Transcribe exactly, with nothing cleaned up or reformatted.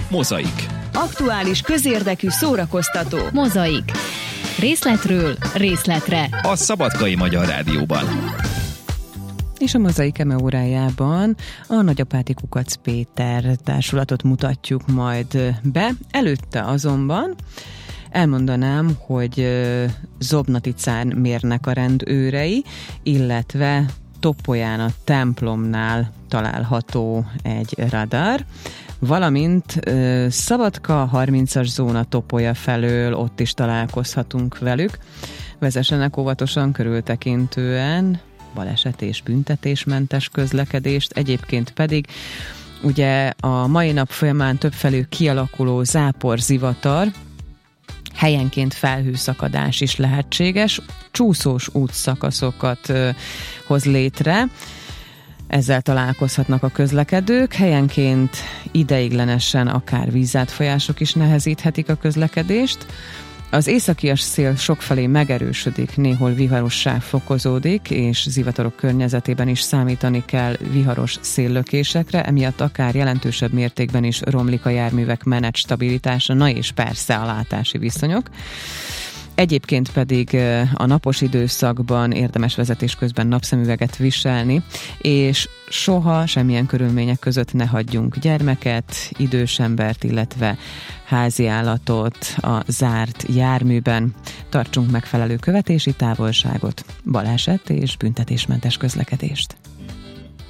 Mozaik. Aktuális, közérdekű, szórakoztató. Mozaik. Részletről részletre. A Szabadkai Magyar Rádióban. És a Mozaik eme órájában a Nagyapáti Kukac Péter társulatot mutatjuk majd be. Előtte azonban elmondanám, hogy Zobnati cár mérnek a rendőrei, illetve Topolyán a templomnál található egy radar, valamint Szabadka harmincas zóna Topolya felől, ott is találkozhatunk velük. Vezessenek óvatosan, körültekintően, baleset és büntetésmentes közlekedést, egyébként pedig ugye a mai nap folyamán többfelé kialakuló záporzivatar, helyenként felhőszakadás is lehetséges, csúszós útszakaszokat ö, hoz létre, ezzel találkozhatnak a közlekedők, helyenként ideiglenesen akár vízátfolyások is nehezíthetik a közlekedést. Az északias szél sokfelé megerősödik, néhol viharosság fokozódik, és zivatarok környezetében is számítani kell viharos széllökésekre, emiatt akár jelentősebb mértékben is romlik a járművek menet stabilitása, na és persze a látási viszonyok. Egyébként pedig a napos időszakban érdemes vezetés közben napszemüveget viselni, és soha semmilyen körülmények között ne hagyjunk gyermeket, idős embert, illetve háziállatot a zárt járműben. Tartsunk megfelelő követési távolságot, baleset és büntetésmentes közlekedést.